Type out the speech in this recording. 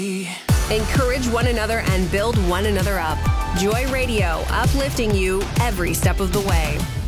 Encourage one another and build one another up. Joy Radio, uplifting you every step of the way.